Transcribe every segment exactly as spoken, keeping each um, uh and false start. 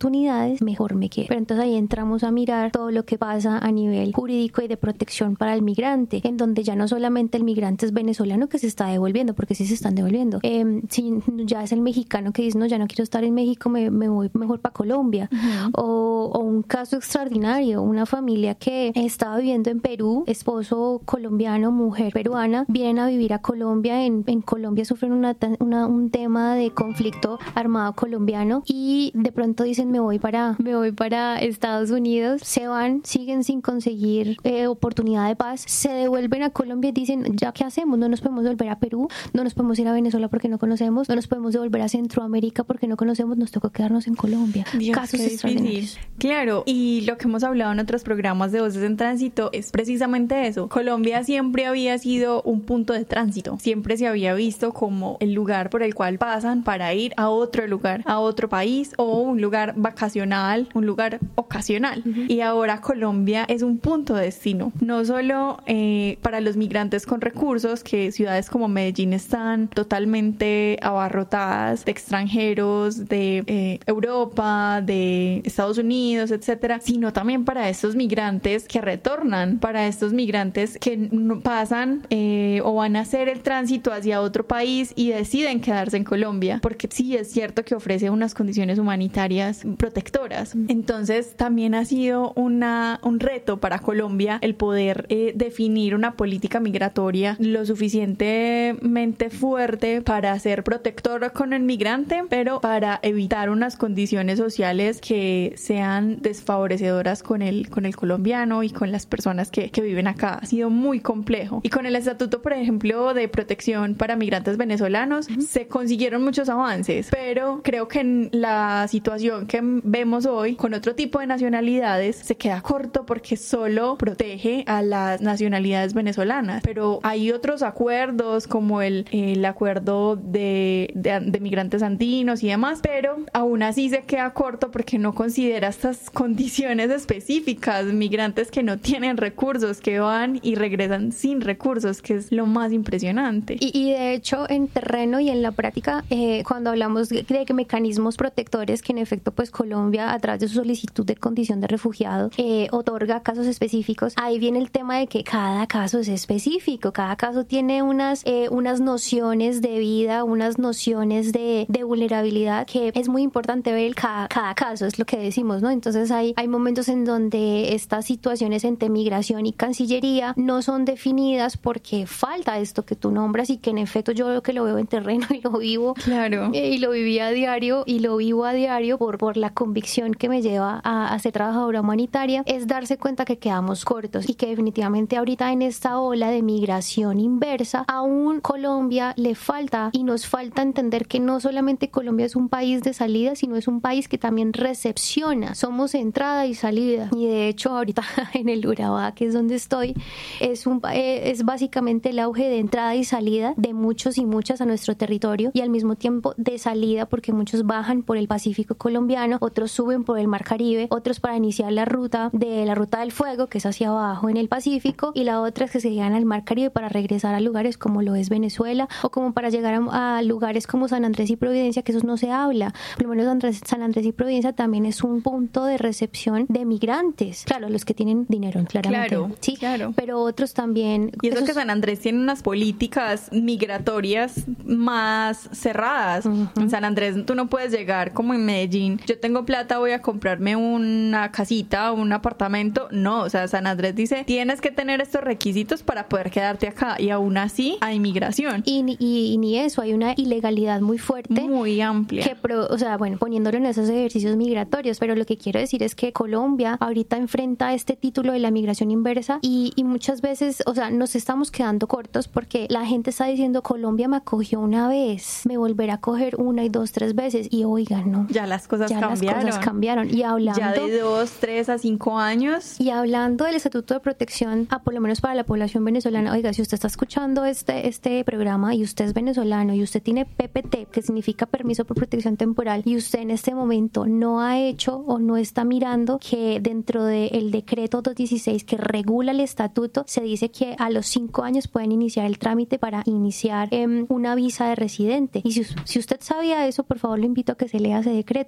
oportunidades, mejor me quedo. Pero entonces ahí entramos a mirar todo lo que pasa a nivel jurídico y de protección para el migrante, en donde ya no solamente el migrante es venezolano que se está devolviendo, porque sí se están devolviendo, eh, si ya es el mexicano que dice, no, ya no quiero estar en México, me, me voy mejor para Colombia. Uh-huh. o, o un caso extraordinario, una familia que estaba viviendo en Perú, esposo colombiano, mujer peruana, vienen a vivir a Colombia, en, en Colombia sufren una, una, un tema de conflicto armado colombiano y de pronto dicen, me voy para, me voy para Estados Unidos, se van, siguen sin conseguir eh, oportunidad de paz, se devuelven a Colombia y dicen, ¿ya qué hacemos? No nos podemos devolver a Perú, no nos podemos ir a Venezuela porque no conocemos, no nos podemos devolver a Centroamérica porque no conocemos, nos tocó quedarnos en Colombia. Dios, casos extraordinarios. Claro, y lo que hemos hablado en otros programas de Voces en Tránsito es precisamente eso. Colombia siempre había sido un punto de tránsito, siempre se había visto como el lugar por el cual pasan para ir a otro lugar, a otro país o un lugar vacacional, un lugar ocasional. Uh-huh. Y ahora Colombia es un punto de destino, no solo eh, para los migrantes con recursos, que ciudades como Medellín están totalmente abarrotadas de extranjeros de eh, Europa, de Estados Unidos, etcétera, sino también para estos migrantes que retornan, para estos migrantes que pasan eh, o van a hacer el tránsito hacia otro país y deciden quedarse en Colombia, porque sí es cierto que ofrece unas condiciones humanitarias protectoras. Entonces también ha sido una, un reto para Colombia el poder eh, definir una política migratoria lo suficientemente fuerte para ser protectora con el migrante, pero para evitar unas condiciones sociales que sean desfavorecedoras con el, con el colombiano y con las personas que, que viven acá. Ha sido muy complejo. Y con el estatuto, por ejemplo, de protección para migrantes venezolanos, uh-huh. se consiguieron muchos avances, pero creo que en la situación que vemos hoy, con otro tipo de nacionalidades, se queda corto porque solo protege a las nacionalidades venezolanas. Pero hay otros acuerdos, como el, el acuerdo de, de, de migrantes andinos y demás, pero aún así se queda corto porque no considera estas condiciones específicas, migrantes que no tienen recursos, que van y regresan sin recursos, que es lo más impresionante. Y, y de hecho, en terreno y en la práctica, eh, cuando hablamos de, de mecanismos protectores, que en efecto, pues Colombia, a través de su solicitud de condición de refugiado, eh, otorga casos específicos, ahí viene el tema de que cada caso es específico, cada caso tiene unas, eh, unas nociones de vida, unas nociones de, de vulnerabilidad, que es muy importante ver el cada, cada caso, es lo que decimos, ¿no? Entonces hay, hay momentos en donde estas situaciones entre migración y Cancillería no son definidas porque falta esto que tú nombras y que en efecto yo lo que lo veo en terreno y lo vivo, claro, eh, y lo viví a diario y lo vivo a diario por, por la convicción que me lleva a, a ser trabajadora humanitaria, es darse cuenta que quedamos cortos y que definitivamente ahorita en esta ola de migración inversa, aún Colombia le falta y nos falta entender que no solamente Colombia es un país de salida, sino es un país que también recepciona. Somos entrada y salida. Y de hecho ahorita en el Urabá, que es donde estoy, es, un, es básicamente el auge de entrada y salida de muchos y muchas a nuestro territorio y al mismo tiempo de salida porque muchos bajan por el Pacífico colombiano, otros suben por el Mar Caribe, otros para iniciar la ruta de la Ruta del Fuego, que es hacia abajo en el Pacífico, y la otra es que se llegan al Mar Caribe para regresar a lugares como lo es Venezuela o como para llegar a, a lugares como San Andrés y Providencia, que eso no se habla. Por lo menos Andrés, San Andrés y Providencia también es un punto de recepción de migrantes. Claro, los que tienen dinero, claramente. Claro, sí, claro. Pero otros también. Y eso esos... que San Andrés tiene unas políticas migratorias más cerradas. Uh-huh. En San Andrés tú no puedes llegar como en Medellín. Yo tengo plata, voy a comprarme una casita, un apartamento. No, o sea, San Andrés dice, tienes que tener estos requisitos para poder quedarte acá. Y aún así hay migración. Y, y, y ni eso, hay una ilegalidad muy fuerte. Muy amplia. Que pro, o sea, bueno, poniéndolo en esos ejercicios migratorios. Pero lo que quiero decir es que Colombia ahorita enfrenta este título de la migración inversa y, y muchas veces, o sea, nos estamos quedando cortos porque la gente está diciendo, Colombia me acogió una vez, me volverá a coger una y dos, tres veces. Y oigan, no. Ya las cosas ya cambiaron. las cosas cambiaron. Y hablando... Ya de dos, tres a cinco años. Y hablando del Estatuto de Protección, a por lo menos para la población venezolana, oiga, si usted está escuchando este, este programa y usted es venezolano y usted tiene P P T, que significa Permiso por Protección Temporal, y usted en este momento no ha hecho o no está mirando que dentro del decreto doscientos dieciséis que regula el estatuto, se dice que a los cinco años pueden iniciar el trámite para iniciar eh, una visa de residente. Y si, si usted sabía eso, por favor lo invito a que se lea ese decreto, porque ya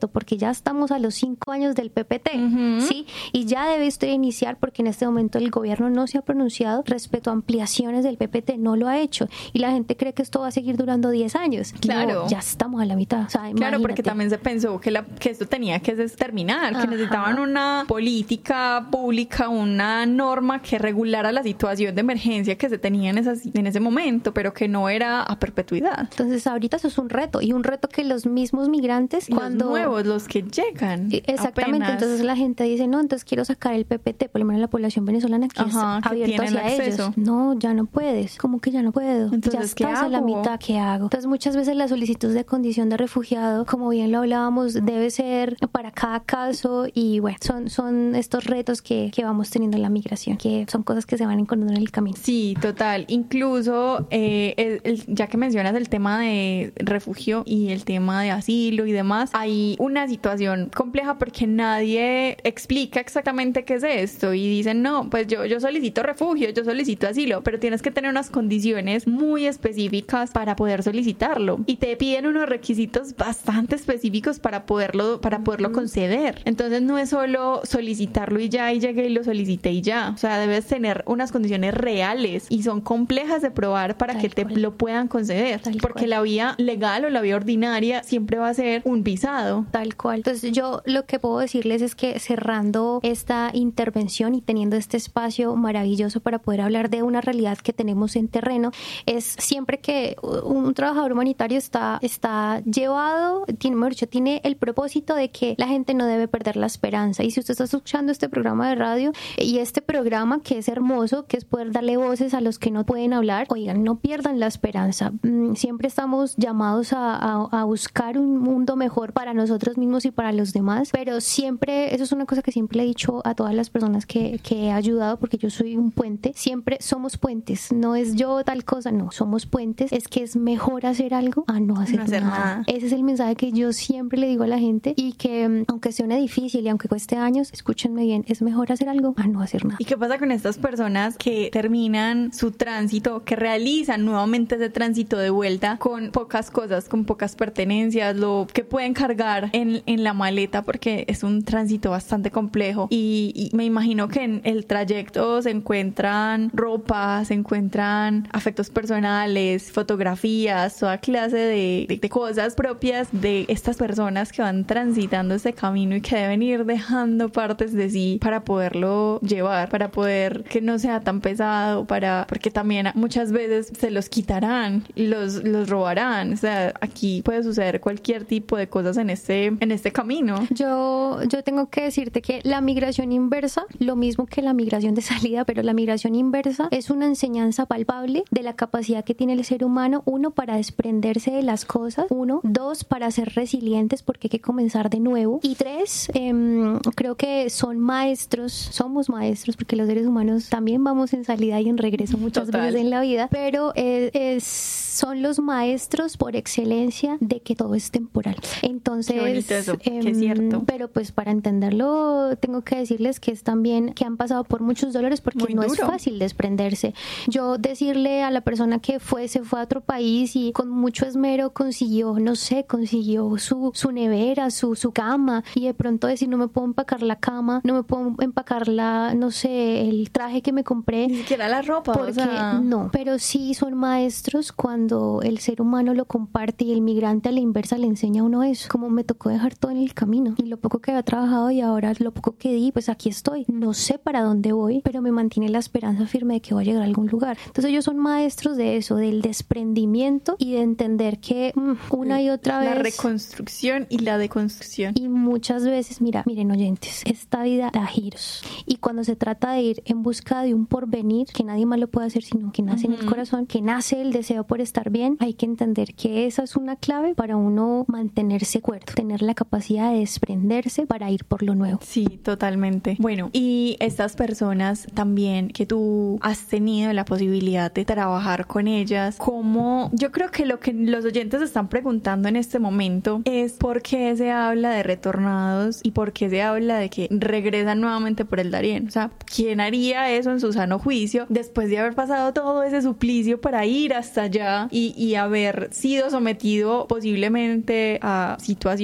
ya estamos a los cinco años del P P T, uh-huh. ¿sí? Y ya debe usted iniciar, porque en este momento el gobierno no se ha pronunciado respecto a ampliaciones del P P T, no lo ha hecho. Y la gente cree que esto va a seguir durando diez años. Claro. No, ya estamos a la mitad. O sea, claro, imagínate. porque también se pensó que, la, que esto tenía que terminar, que Ajá. necesitaban una política pública, una norma que regulara la situación de emergencia que se tenía en, esas, en ese momento, pero que no era a perpetuidad. Entonces ahorita eso es un reto, y un reto que los mismos migrantes, los cuando nuevos, los que llegan. Exactamente, apenas. Entonces la gente dice, no, entonces quiero sacar el P P T, por lo menos la población venezolana que Ajá, es abierto hacia acceso. ellos. No, ya no puedes. ¿Cómo que ya no puedo? Entonces, ya estás a la mitad, ¿qué hago? Entonces muchas veces la solicitud de condición de refugiado, como bien lo hablábamos, debe ser para cada caso, y bueno, son, son estos retos que, que vamos teniendo en la migración, que son cosas que se van encontrando en el camino. Sí, total. Incluso, eh, el, el, ya que mencionas el tema de refugio y el tema de asilo y demás, hay una situación compleja porque nadie explica exactamente qué es esto, y dicen, no, pues yo, yo solicito refugio, yo solicito asilo, pero tienes que tener unas condiciones muy específicas para poder solicitarlo, y te piden unos requisitos bastante específicos para poderlo, para poderlo conceder. Entonces no es solo solicitarlo y ya, y llegué y lo solicité y ya. O sea, debes tener unas condiciones reales y son complejas de probar para Tal que te cual. lo puedan conceder. Tal porque cual. la vía legal o la vía ordinaria siempre va a ser un visado. Tal cual. Entonces yo lo que puedo decirles es que, cerrando esta intervención y teniendo este espacio maravilloso para poder hablar de una realidad que tenemos en terreno, es siempre que un trabajador humanitario está, está llevado, tiene, mejor dicho, tiene el propósito de que la gente no debe perder la esperanza. Y si usted está escuchando este programa de radio y este programa que es hermoso, que es poder darle voces a los que no pueden hablar, oigan, no pierdan la esperanza. Siempre estamos llamados a, a, a buscar un mundo mejor para nosotros mismos y para los demás, pero siempre, eso es una cosa que siempre le he dicho a todas las personas que, que he ayudado, porque yo soy un puente, siempre somos puentes, no es yo tal cosa, no, somos puentes, es que es mejor hacer algo a no hacer, no hacer nada. nada. Ese es el mensaje que yo siempre le digo a la gente, y que aunque sea difícil y aunque cueste años, escúchenme bien, es mejor hacer algo a no hacer nada. ¿Y qué pasa con estas personas que terminan su tránsito, que realizan nuevamente ese tránsito de vuelta con pocas cosas, con pocas pertenencias, lo que pueden cargar en, en la maleta, porque es un tránsito bastante complejo, y, y me imagino que en el trayecto se encuentran ropa, se encuentran afectos personales, fotografías, toda clase de, de, de cosas propias de estas personas que van transitando este camino y que deben ir dejando partes de sí para poderlo llevar, para poder que no sea tan pesado, para porque también muchas veces se los quitarán, los, los robarán. O sea, aquí puede suceder cualquier tipo de cosas en este, en este camino. Yo, yo tengo que decirte que la migración inversa, lo mismo que la migración de salida, pero la migración inversa es una enseñanza palpable de la capacidad que tiene el ser humano, uno, para desprenderse de las cosas, uno, dos, para ser resilientes, porque hay que comenzar de nuevo, y tres, eh, creo que son maestros, somos maestros, porque los seres humanos también vamos en salida y en regreso muchas Total. veces en la vida, pero es, es, son los maestros por excelencia de que todo es temporal. Entonces, qué bonito eso, eh, que es cierto. Pero pues para entenderlo tengo que decirles que es también que han pasado por muchos dolores, porque Muy no duro. es fácil desprenderse. Yo decirle a la persona que fue, se fue a otro país y con mucho esmero consiguió, no sé, consiguió su, su nevera, su, su cama, y de pronto decir, no me puedo empacar la cama, no me puedo empacar la, no sé, el traje que me compré. Ni siquiera la ropa, porque o sea... no, pero sí son maestros cuando el ser humano lo comparte, y el migrante a la inversa le enseña a uno eso, como me tocó dejar todo en el camino, y lo poco que había trabajado y ahora lo poco que di, pues aquí estoy, no sé para dónde voy, pero me mantiene la esperanza firme de que voy a llegar a algún lugar. Entonces ellos son maestros de eso, del desprendimiento y de entender que mmm, una y otra vez la reconstrucción y la deconstrucción. Y muchas veces, mira, miren oyentes, esta vida da giros, y cuando se trata de ir en busca de un porvenir que nadie más lo puede hacer sino que nace uh-huh. en el corazón, que nace el deseo por estar bien, hay que entender que esa es una clave para uno mantenerse cuerdo, tener la capacidad de desprenderse para ir por lo nuevo. Sí, totalmente. Bueno, y estas personas también que tú has tenido la posibilidad de trabajar con ellas, como yo creo que lo que los oyentes están preguntando en este momento es por qué se habla de retornados y por qué se habla de que regresan nuevamente por el Darién. O sea, ¿quién haría eso en su sano juicio después de haber pasado todo ese suplicio para ir hasta allá y, y haber sido sometido posiblemente a situaciones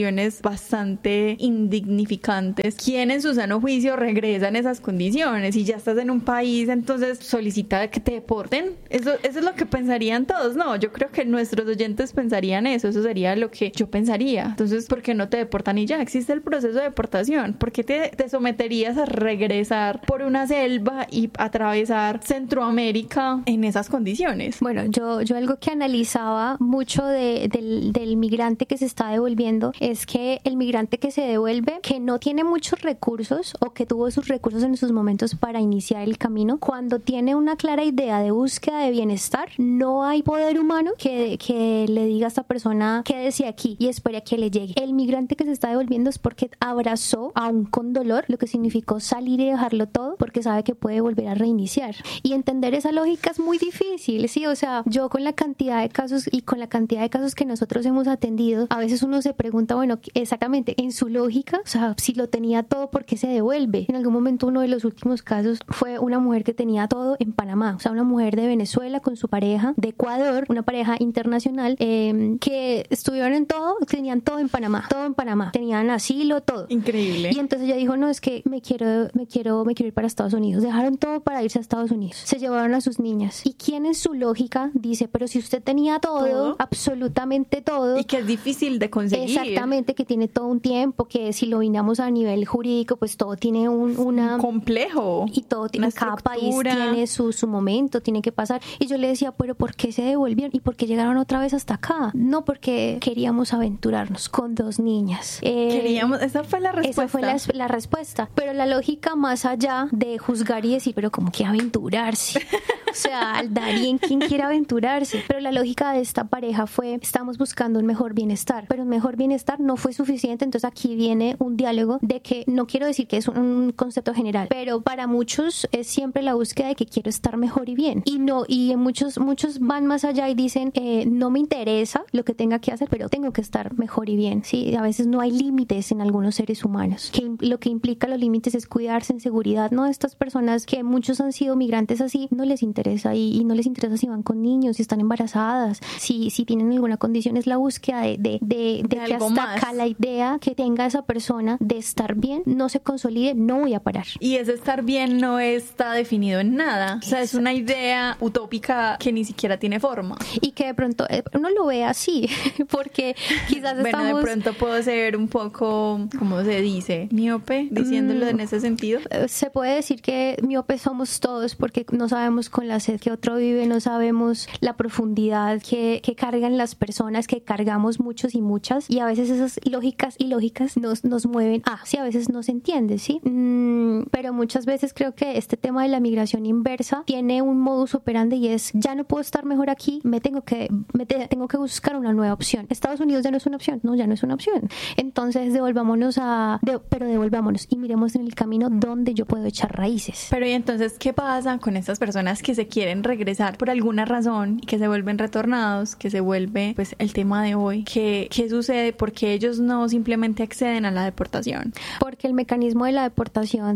bastante indignificantes. ¿Quién en su sano juicio regresa en esas condiciones? Y ya estás en un país, entonces solicita que te deporten. Eso, eso es lo que pensarían todos. No, yo creo que nuestros oyentes pensarían eso. Eso sería lo que yo pensaría. Entonces, ¿por qué no te deportan y ya? Existe el proceso de deportación. ¿Por qué te, te someterías a regresar por una selva y atravesar Centroamérica en esas condiciones? Bueno, yo, yo algo que analizaba mucho de, del, del migrante que se está devolviendo es que el migrante que se devuelve, que no tiene muchos recursos o que tuvo sus recursos en sus momentos para iniciar el camino, cuando tiene una clara idea de búsqueda de bienestar, no hay poder humano que, que le diga a esta persona quédese aquí y espere a que le llegue. El migrante que se está devolviendo es porque abrazó aún con dolor lo que significó salir y dejarlo todo, porque sabe que puede volver a reiniciar. Y entender esa lógica es muy difícil, ¿sí? O sea, yo con la cantidad de casos y con la cantidad de casos que nosotros hemos atendido, a veces uno se pregunta, bueno, exactamente, en su lógica, o sea, si lo tenía todo, ¿por qué se devuelve? En algún momento uno de los últimos casos fue una mujer que tenía todo en Panamá, o sea, una mujer de Venezuela con su pareja, de Ecuador, una pareja internacional, eh, que estuvieron en todo, tenían todo en Panamá, todo en Panamá, tenían asilo, todo. Increíble. Y entonces ella dijo, no, es que me quiero, me quiero, me quiero ir para Estados Unidos. Dejaron todo para irse a Estados Unidos. Se llevaron a sus niñas. ¿Y quién en su lógica dice, pero si usted tenía todo, todo, absolutamente todo? Y que es difícil de conseguir. Exactamente, que tiene todo un tiempo, que si lo vinamos a nivel jurídico, pues todo tiene un una... complejo. Y todo tiene, cada país tiene su, su momento, tiene que pasar. Y yo le decía, pero ¿por qué se devolvieron? ¿Y por qué llegaron otra vez hasta acá? No, porque queríamos aventurarnos con dos niñas. Eh, queríamos, esa fue la respuesta. Esa fue la, la respuesta. Pero la lógica más allá de juzgar y decir, pero ¿cómo que aventurarse? O sea, Darien, ¿quién quiere aventurarse? Pero la lógica de esta pareja fue, estamos buscando un mejor bienestar, pero un mejor bienestar no fue suficiente. Entonces aquí viene un diálogo de que, no quiero decir que es un, un concepto general, pero para muchos es siempre la búsqueda de que quiero estar mejor y bien. Y no, y muchos, muchos van más allá y dicen, eh, no me interesa lo que tenga que hacer, pero tengo que estar mejor y bien. Sí, a veces no hay límites en algunos seres humanos. Que lo que implica los límites es cuidarse en seguridad, ¿no? Estas personas que muchos han sido migrantes así, no les interesa y, y no les interesa si van con niños, si están embarazadas, si, si tienen alguna condición. Es la búsqueda de, de, de, de, de que hasta más. Acá la idea que tenga esa persona de estar bien no se consolide, no voy a parar. Y ese estar bien no está definido en nada. O sea, es una idea utópica que ni siquiera tiene forma. Y que de pronto uno lo ve así, porque quizás bueno, estamos... Bueno, de pronto puedo ser un poco, ¿cómo se dice? Miope, diciéndolo mm, en ese sentido. Se puede decir que miopes somos todos porque no sabemos con la sed que otro vive, no sabemos la profundidad que, que cargan las personas, que cargamos muchos y muchas, y a veces esas lógicas y lógicas nos, nos mueven a, sí, a veces no se entiende, ¿sí? Mm, pero muchas veces creo que este tema de la migración inversa tiene un modus operandi y es, ya no puedo estar mejor aquí, me tengo que, me te, tengo que buscar una nueva opción. Estados Unidos ya no es una opción, no, ya no es una opción. Entonces devolvámonos a, de, pero devolvámonos y miremos en el camino donde yo puedo echar raíces. Pero y entonces, ¿qué pasa con estas personas que se quieren regresar por alguna razón y que se vuelven retornados, que se vuelve pues el tema de hoy? ¿Qué, qué sucede? ¿Por qué ellos no simplemente acceden a la deportación? Porque el mecanismo de la deportación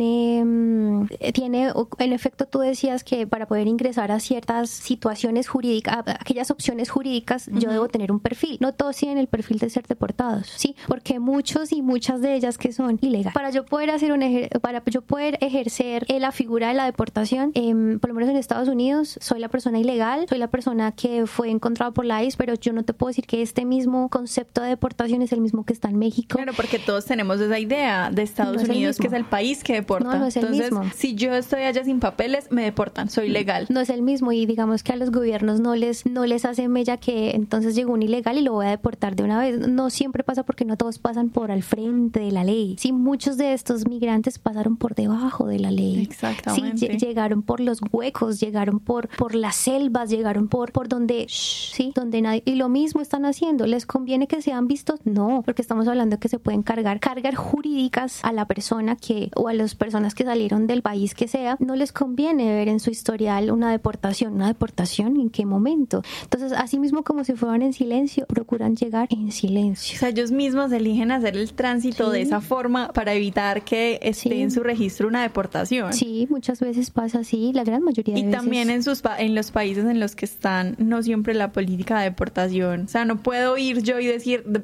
tiene, tiene, en efecto tú decías que para poder ingresar a ciertas situaciones jurídicas, a aquellas opciones jurídicas, uh-huh. yo debo tener un perfil. No todos tienen el perfil de ser deportados, ¿sí? Porque muchos y muchas de ellas que son ilegales. Para yo poder hacer un ejer- para yo poder ejercer la figura de la deportación, eh, por lo menos en Estados Unidos, soy la persona ilegal, soy la persona que fue encontrada por la I C E, pero yo no te puedo decir que este mismo concepto de deportación es el mismo que está en México. Claro, porque todos tenemos esa idea de Estados no Unidos, que es el país que deporta. No, no es el Entonces, mismo. si yo estoy allá sin papeles, me deportan, soy legal. No es el mismo y digamos que a los gobiernos no les, no les hace mella que entonces llegó un ilegal y lo voy a deportar de una vez. No siempre pasa porque no todos pasan por al frente de la ley. Sí, muchos de estos migrantes pasaron por debajo de la ley. Exactamente. Sí, llegaron por los huecos, llegaron por, por las selvas, llegaron por, por donde, shh, sí, donde nadie, y lo mismo están haciendo. ¿Les conviene que sean vistos? No, porque estamos hablando de que se pueden cargar, cargar jurídicas a la persona que, o a las personas que salieron del país que sea, no les conviene ver en su historial una deportación. ¿Una deportación? ¿En qué momento? Entonces, así mismo como si fueran en silencio, procuran llegar en silencio. O sea, ellos mismos eligen hacer el tránsito sí. de esa forma para evitar que esté sí. en su registro una deportación. Sí, muchas veces pasa así, la gran mayoría de y veces. Y también en sus pa- en los países en los que están, no siempre la política de deportación. O sea, no puedo ir yo y decir, depórtenme a mí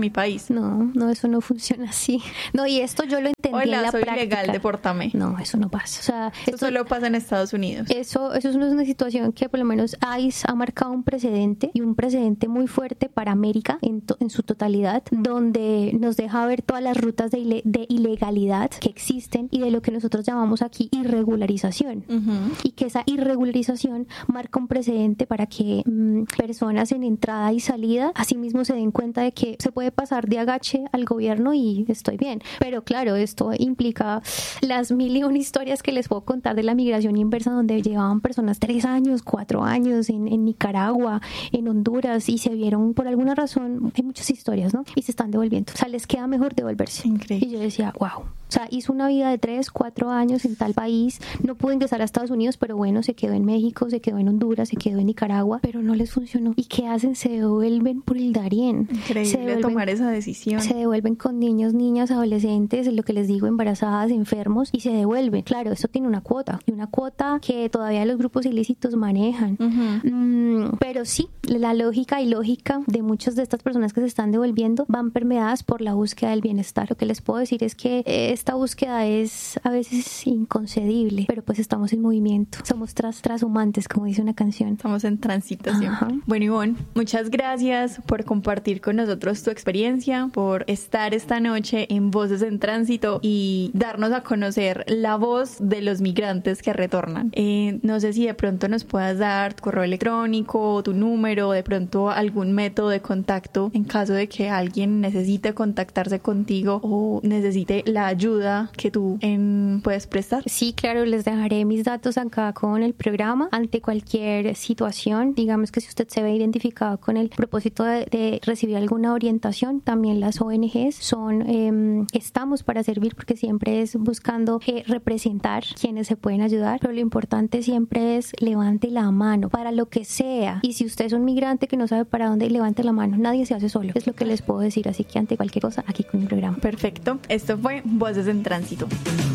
mi país. No, no, eso no funciona así. No, y esto yo lo entendí Hola, en la soy práctica. ilegal, depórtame. No, eso no pasa. O sea, Eso esto solo pasa en Estados Unidos. Eso, eso es una situación que por lo menos ICE ha marcado un precedente y un precedente muy fuerte para América en, to, en su totalidad, donde nos deja ver todas las rutas de, ile, de ilegalidad que existen y de lo que nosotros llamamos aquí irregularización. Uh-huh. Y que esa irregularización marca un precedente para que mmm, personas en entrada y salida asimismo se den cuenta de que se puede pasar de agache al gobierno y estoy bien. Pero claro, esto implica las mil y una historias que les puedo contar de la migración inversa, donde llevaban personas tres años, cuatro años en, en Nicaragua, en Honduras, y se vieron por alguna razón, hay muchas historias, ¿no? Y se están devolviendo. O sea, les queda mejor devolverse. Increíble. Y yo decía, wow. O sea, hizo una vida de tres, cuatro años en tal país, no pudo ingresar a Estados Unidos, pero bueno, se quedó en México, se quedó en Honduras, se quedó en Nicaragua, pero no les funcionó. ¿Y qué hacen? Se devuelven por el Darién. Increíble se devuelven, tomar esa decisión. Se devuelven con niños, niñas, adolescentes, lo que les digo, embarazadas, enfermos, y se devuelven. Claro, esto tiene una cuota, y una cuota que todavía los grupos ilícitos manejan. Uh-huh. Mm, pero sí, la lógica y lógica de muchas de estas personas que se están devolviendo van permeadas por la búsqueda del bienestar. Lo que les puedo decir es que eh, esta búsqueda es a veces inconcebible, pero pues estamos en movimiento. Somos tras, transhumantes, como dice una canción. Estamos en transitación. Ajá. Bueno, Ivonne, muchas gracias por compartir con nosotros tu experiencia, por estar esta noche en Voces en Tránsito y darnos a conocer la voz de los migrantes que retornan. Eh, no sé si de pronto nos puedas dar tu correo electrónico, tu número, de pronto algún método de contacto en caso de que alguien necesite contactarse contigo o necesite la ayuda que tú en, puedes prestar. Sí, claro, les dejaré mis datos acá con el programa ante cualquier situación. Digamos que si usted se ve identificado con el propósito de, de recibir alguna orientación, también las O N Ges son, eh, estamos para servir, porque siempre es buscando eh, representar quienes se pueden ayudar, pero lo importante siempre es levante la mano para lo que sea. Y si usted es un migrante que no sabe para dónde, levante la mano. Nadie se hace solo. Es lo que les puedo decir. Así que ante cualquier cosa, aquí con el programa. Perfecto. Esto fue Voces en Tránsito.